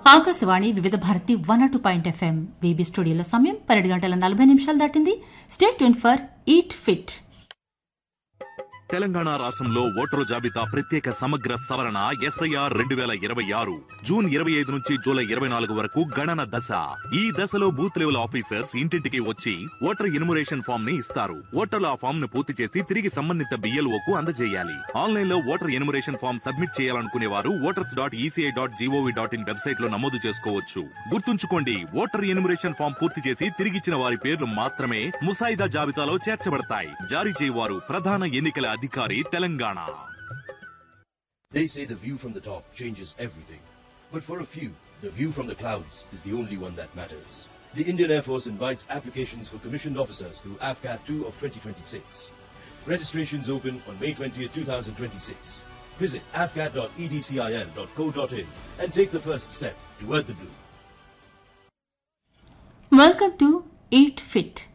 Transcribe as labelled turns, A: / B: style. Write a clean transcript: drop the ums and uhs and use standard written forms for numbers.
A: ఆకాశవాణి వివిధ Bharati 102.FM BB స్టూడియోలో సమయం 12 గంటల 40 నిమిషాలు దాటింది. Stay tune for eat fit.
B: Telangana రాష్ట్రంలో ఓటరు జాబితా ప్రత్యేక సమగ్ర సవరణ SIR 2026 జూన్ 25 నుంచి జూలై 24 వరకు గణన దశ. ఈ దశలో బూత్ లెవెల్ ఆఫీసర్స్ ఇంటింటికి వచ్చి ఓటర్ ఎన్యుమరేషన్ ఫామ్ ని ఇస్తారు. ఓటర్లు ఆ ఫామ్ ను పూర్తి చేసి తిరిగి సంబంధిత BLOకు అందజేయాలి. ఆన్లైన్ లో ఓటర్ ఎన్యుమరేషన్ ఫామ్ సబ్మిట్ చేయాలనుకునే వారు voters.eci.gov.in వెబ్సైట్ లో నమోదు చేసుకోవచ్చు. గుర్తుంచుకోండి, ఓటర్ ఎన్యుమరేషన్ ఫామ్ పూర్తి చేసి తిరిగిచ్చిన వారి పేర్లు మాత్రమే ముసాయిదా జాబితాలో చేర్చబడతాయి. జారీ చేయవారు ప్రధాన ఎన్నికల అధికారి Telangana.
C: They say the view from the top changes everything. But for a few, the view from the clouds is the only one that matters. The Indian Air Force invites applications for commissioned officers through AFCAT 2 of 2026. Registrations open on May 20th, 2026. Visit afcat.edcil.co.in and take the first step toward the blue.
A: Welcome to Eat Fit.